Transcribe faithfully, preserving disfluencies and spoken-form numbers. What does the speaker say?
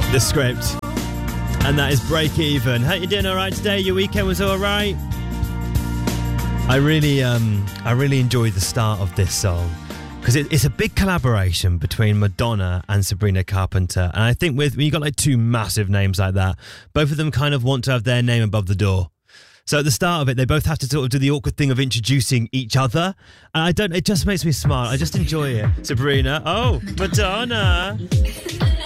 The Script. And that is Break Even. How you doing all right today? Your weekend was all right? I really, um, I really enjoyed the start of this song because it, it's a big collaboration between Madonna and Sabrina Carpenter. And I think with when you got like two massive names like that, both of them kind of want to have their name above the door. So at the start of it, they both have to sort of do the awkward thing of introducing each other. And I don't, it just makes me smile. I just enjoy it. Sabrina, oh, Madonna.